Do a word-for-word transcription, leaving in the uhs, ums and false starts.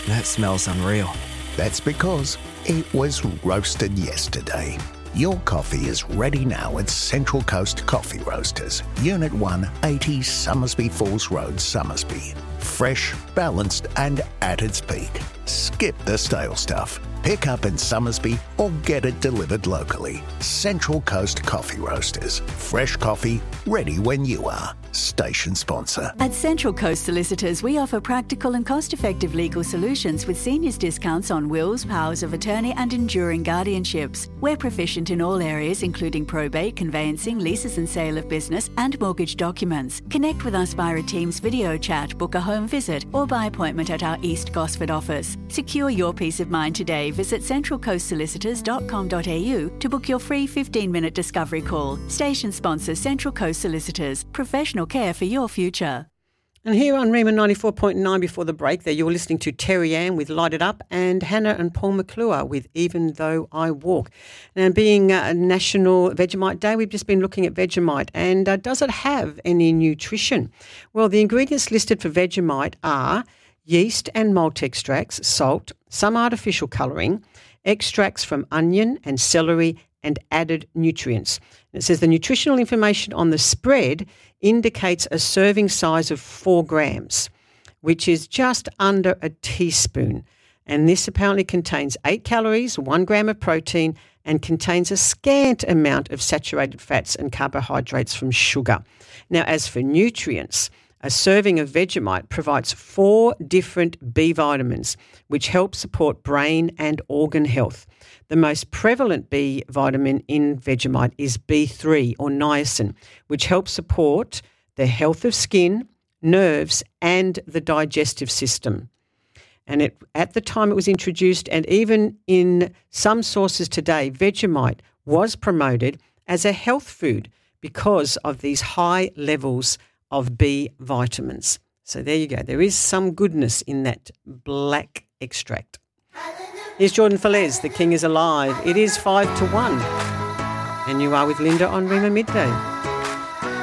That smells unreal. That's because it was roasted yesterday. Your coffee is ready now at Central Coast Coffee Roasters, Unit one, eighty Summersby Falls Road, Summersby. Fresh, balanced and at its peak. Skip the stale stuff. Pick up in Summersby or get it delivered locally. Central Coast Coffee Roasters. Fresh coffee, ready when you are. Station sponsor. At Central Coast Solicitors, we offer practical and cost-effective legal solutions with seniors discounts on wills, powers of attorney and enduring guardianships. We're proficient in all areas, including probate, conveyancing, leases and sale of business and mortgage documents. Connect with us via a Teams video chat, book a home visit or by appointment at our East Gosford office. Secure your peace of mind today. Visit central coast solicitors dot com dot a u to book your free fifteen minute discovery call. Station sponsor Central Coast Solicitors. Professional care for your future. And here on Rima ninety-four point nine before the break there, you're listening to Terry Ann with Light It Up and Hannah and Paul McClure with Even Though I Walk. And being uh, National Vegemite Day, we've just been looking at Vegemite and uh, does it have any nutrition? Well, the ingredients listed for Vegemite are yeast and malt extracts, salt, some artificial colouring, extracts from onion and celery and added nutrients. It says the nutritional information on the spread indicates a serving size of four grams, which is just under a teaspoon. And this apparently contains eight calories, one gram of protein, and contains a scant amount of saturated fats and carbohydrates from sugar. Now, as for nutrients, a serving of Vegemite provides four different B vitamins, which help support brain and organ health. The most prevalent B vitamin in Vegemite is B three or niacin, which helps support the health of skin, nerves, and the digestive system. And it, at the time it was introduced, and even in some sources today, Vegemite was promoted as a health food because of these high levels of B vitamins. So there you go. There is some goodness in that black extract. Here's Jordan Feliz, The King is Alive. It is five to one. And you are with Linda on Rima Midday.